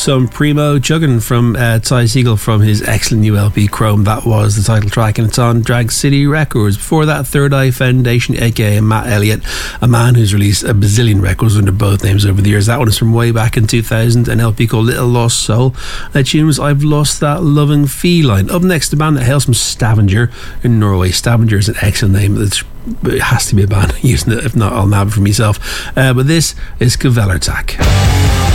Some Primo Juggin from Ty Segall from his excellent new LP Chrome. That was the title track, and it's on Drag City Records. Before that, Third Eye Foundation, aka Matt Elliott, a man who's released a bazillion records under both names over the years. That one is from way back in 2000, an LP called Little Lost Soul. That tune was I've Lost That Loving Feline. Up next, a band that hails from Stavanger in Norway. Stavanger is an excellent name. It has to be a band using it. If not, I'll nab it for myself. But this is Kvelertak.